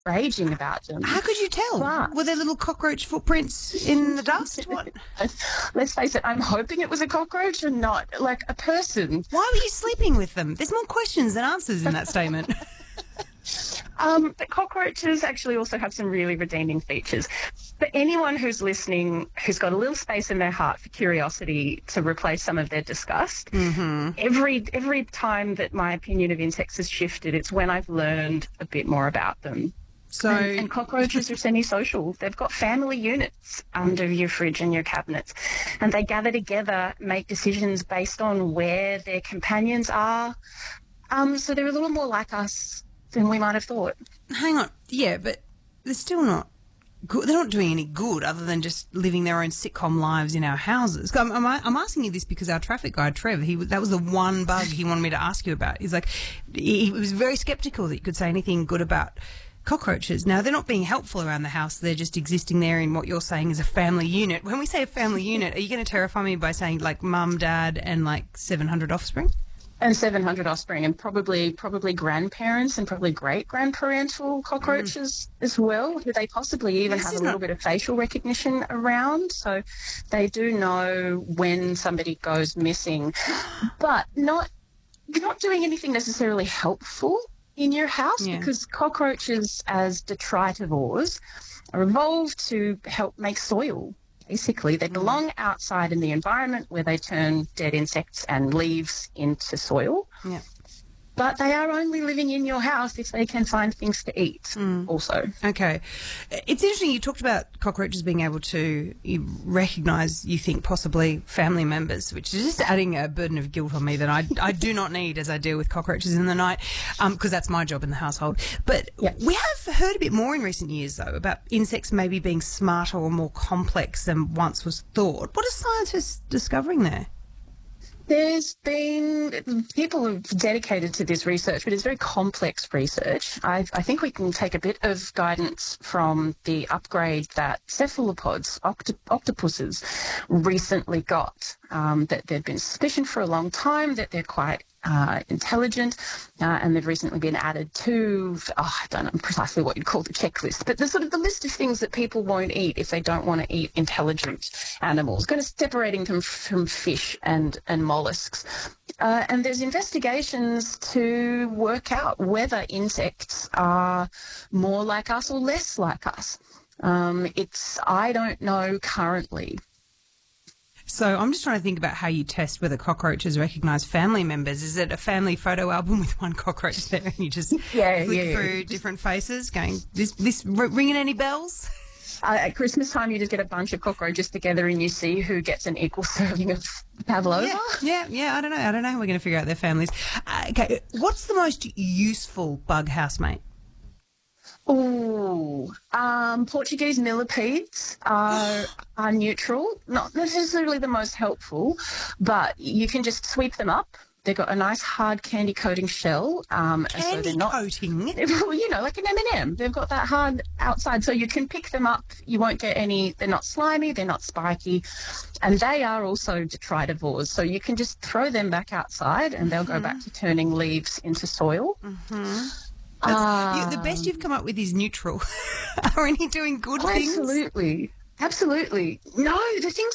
raging about them. How could you tell? But Were there little cockroach footprints in the dust? What? let's face it, I'm hoping it was a cockroach and not like a person. Why were you sleeping with them? There's more questions than answers in that statement. But cockroaches actually also have some really redeeming features. For anyone who's listening who's got a little space in their heart for curiosity to replace some of their disgust, every time that my opinion of insects has shifted, it's when I've learned a bit more about them. So, And cockroaches are semi-social. They've got family units under your fridge and your cabinets, and they gather together, make decisions based on where their companions are. So they're a little more like us than we might have thought. hang on. Yeah, but they're still not good. They're not doing any good other than just living their own sitcom lives in our houses. I'm asking you this because our traffic guy, Trev, that was the one bug he wanted me to ask you about. He's like, he was very sceptical that you could say anything good about cockroaches. Now, they're not being helpful around the house. They're just existing there in what you're saying is a family unit. When we say a family unit, are you going to terrify me by saying like mum, dad, and like 700 offspring? And 700 offspring, and probably grandparents and probably great-grandparental cockroaches as well. They possibly even have a little bit of facial recognition around, so they do know when somebody goes missing, but not doing anything necessarily helpful in your house, because cockroaches as detritivores are evolved to help make soil. Basically, they belong outside in the environment where they turn dead insects and leaves into soil. Yeah. But they are only living in your house if they can find things to eat also. Okay. It's interesting you talked about cockroaches being able to recognise, you think, possibly family members, which is just adding a burden of guilt on me that I do not need as I deal with cockroaches in the night, because that's my job in the household. But we have heard a bit more in recent years, though, about insects maybe being smarter or more complex than once was thought. What are scientists discovering there? There's been people who've dedicated to this research, but it's very complex research. I think we can take a bit of guidance from the upgrade that cephalopods, octopuses, recently got. That there'd been suspicion for a long time that they're quite intelligent, and they've recently been added to, I don't know precisely what you'd call the checklist, but the sort of the list of things that people won't eat if they don't want to eat intelligent animals, kind of separating them from fish and mollusks. And there's investigations to work out whether insects are more like us or less like us. I don't know currently. So I'm just trying to think about how you test whether cockroaches recognise family members. Is it a family photo album with one cockroach there and you just flick through different faces going, this ringing any bells? At Christmas time, you just get a bunch of cockroaches together and you see who gets an equal serving of pavlova. Yeah, I don't know. We're going to figure out their families. Okay, what's the most useful bug housemate? Portuguese millipedes are neutral, not necessarily the most helpful, but you can just sweep them up. They've got a nice hard candy coating shell. Candy coating? Well, you know, like an M&M. They've got that hard outside, so you can pick them up. You won't get any, they're not slimy, they're not spiky, and they are also detritivores, so you can just throw them back outside and they'll go back to turning leaves into soil. The best you've come up with is neutral. Are any doing good things? Absolutely. No, the things